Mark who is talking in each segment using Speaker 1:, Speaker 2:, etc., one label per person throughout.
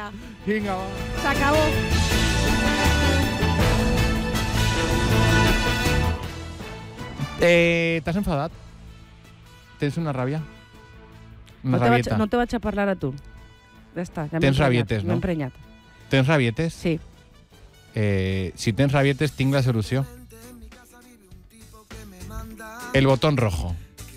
Speaker 1: dia.
Speaker 2: Vinga, va.
Speaker 1: S'acabó.
Speaker 2: T'has enfadat? Tens una ràbia? Una
Speaker 1: No
Speaker 2: rabieta.
Speaker 1: te vaig a parlar a tu. Ja està. Ja
Speaker 2: Tens rabietes, no?
Speaker 1: M'he emprenyat.
Speaker 2: Tens rabietes?
Speaker 1: Sí.
Speaker 2: Si tens rabietes, tinc la solució. El botón rojo.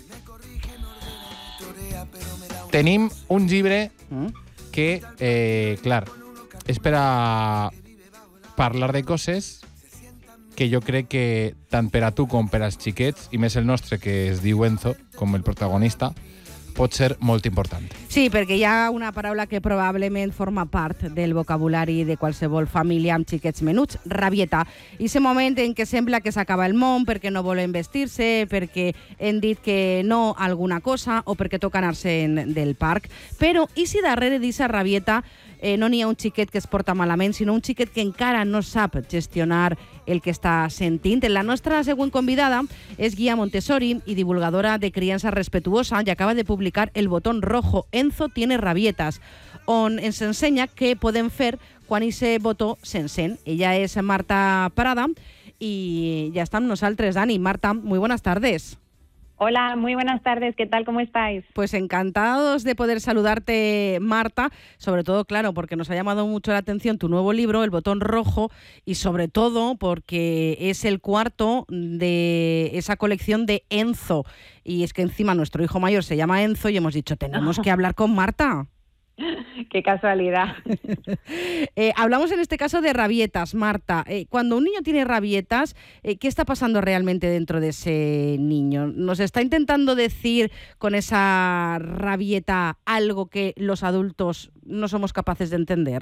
Speaker 2: Tenim un llibre que, clar, és per a parlar de coses que jo crec que tant per a tu com per als xiquets, i més el nostre, que es diu Enzo, com el protagonista, pot ser molt important.
Speaker 1: Sí, perquè hi ha una paraula que probablement forma part del vocabulari de qualsevol família amb xiquets menuts, rabieta. I ese moment en què sembla que s'acaba el món perquè no volen vestir-se, perquè hem dit que no a alguna cosa o perquè toca anar-se'n del parc. Però, i si darrere d'aquesta rabieta no n'hi ha un xiquet que es porta malament, sinó un xiquet que encara no sap gestionar el que està sentint? La nostra següent convidada és guia Montessori i divulgadora de criança respetuosa i acaba de publicar El botón rojo, Enzo tiene rabietas, on ens ensenya què podem fer quan aquest botó s'encén. Ella és Marta Parada i ja està amb nosaltres. Dani, Marta, muy buenas tardes.
Speaker 3: Hola, muy buenas tardes, ¿qué tal? ¿Cómo estáis?
Speaker 1: Pues encantados de poder saludarte, Marta, sobre todo, claro, porque nos ha llamado mucho la atención tu nuevo libro, El botón rojo, y sobre todo porque es el cuarto de esa colección de Enzo. Y es que encima nuestro hijo mayor se llama Enzo y hemos dicho, tenemos que hablar con Marta.
Speaker 3: Qué casualidad.
Speaker 1: Hablamos en este caso de rabietas, Marta. Cuando un niño tiene rabietas, ¿qué está pasando realmente dentro de ese niño? ¿Nos está intentando decir con esa rabieta algo que los adultos no somos capaces de entender?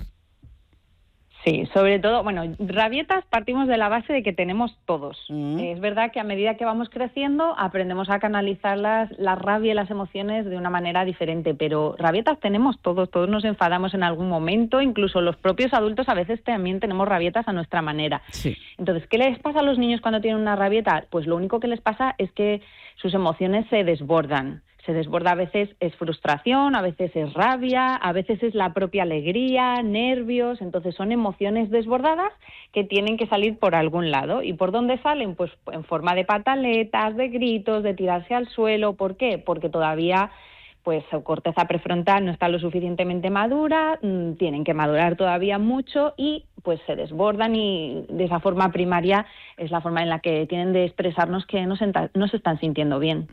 Speaker 3: Sí, sobre todo, bueno, rabietas partimos de la base de que tenemos todos. Es verdad que a medida que vamos creciendo aprendemos a canalizar la rabia y las emociones de una manera diferente, pero rabietas tenemos todos nos enfadamos en algún momento, incluso los propios adultos a veces también tenemos rabietas a nuestra manera.
Speaker 1: Sí.
Speaker 3: Entonces, ¿qué les pasa a los niños cuando tienen una rabieta? Pues lo único que les pasa es que sus emociones se desbordan. Se desborda, a veces es frustración, a veces es rabia, a veces es la propia alegría, nervios. Entonces son emociones desbordadas que tienen que salir por algún lado. ¿Y por dónde salen? Pues en forma de pataletas, de gritos, de tirarse al suelo. ¿Por qué? Porque todavía pues su corteza prefrontal no está lo suficientemente madura, tienen que madurar todavía mucho y pues se desbordan, y de esa forma primaria es la forma en la que tienen de expresarnos que no se están sintiendo bien.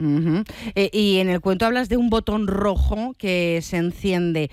Speaker 1: Y en el cuento hablas de un botón rojo que se enciende.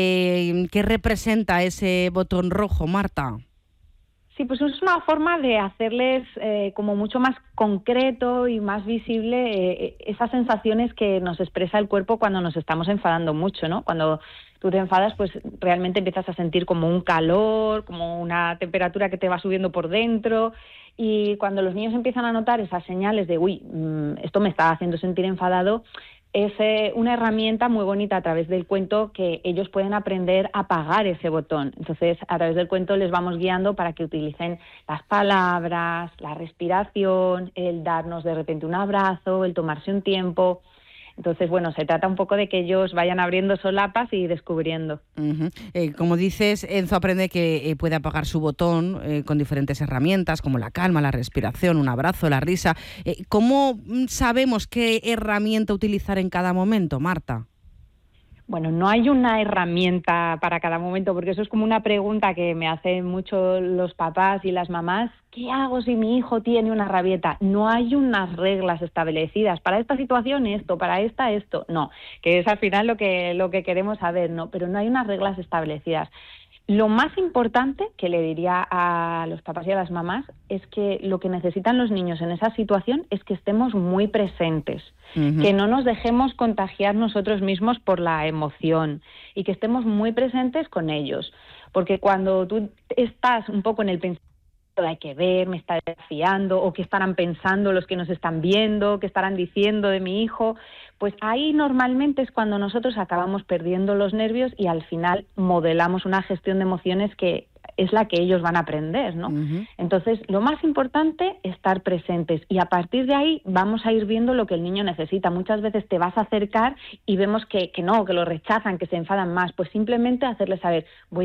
Speaker 1: ¿Qué representa ese botón rojo, Marta?
Speaker 3: Sí, pues es una forma de hacerles como mucho más concreto y más visible esas sensaciones que nos expresa el cuerpo cuando nos estamos enfadando mucho, ¿no? Cuando tú te enfadas, pues realmente empiezas a sentir como un calor, como una temperatura que te va subiendo por dentro. Y cuando los niños empiezan a notar esas señales de, uy, esto me está haciendo sentir enfadado, es una herramienta muy bonita a través del cuento que ellos pueden aprender a apagar ese botón. Entonces, a través del cuento les vamos guiando para que utilicen las palabras, la respiración, el darnos de repente un abrazo, el tomarse un tiempo. Entonces, bueno, se trata un poco de que ellos vayan abriendo solapas y descubriendo.
Speaker 1: Como dices, Enzo aprende que puede apagar su botón con diferentes herramientas, como la calma, la respiración, un abrazo, la risa. ¿Cómo sabemos qué herramienta utilizar en cada momento, Marta?
Speaker 3: Bueno, no hay una herramienta para cada momento, porque eso es como una pregunta que me hacen mucho los papás y las mamás. ¿Qué hago si mi hijo tiene una rabieta? No hay unas reglas establecidas. Para esta situación esto, para esta esto. No, que es al final lo que queremos saber, ¿no? Pero no hay unas reglas establecidas. Lo más importante que le diría a los papás y a las mamás es que lo que necesitan los niños en esa situación es que estemos muy presentes, que no nos dejemos contagiar nosotros mismos por la emoción y que estemos muy presentes con ellos. Porque cuando tú estás un poco en el pensamiento, hay que ver, me está desafiando, o qué estarán pensando los que nos están viendo, qué estarán diciendo de mi hijo, pues ahí normalmente es cuando nosotros acabamos perdiendo los nervios y al final modelamos una gestión de emociones que es la que ellos van a aprender, ¿no? Entonces, lo más importante es estar presentes y a partir de ahí vamos a ir viendo lo que el niño necesita. Muchas veces te vas a acercar y vemos que no, que lo rechazan, que se enfadan más. Pues simplemente hacerles saber, voy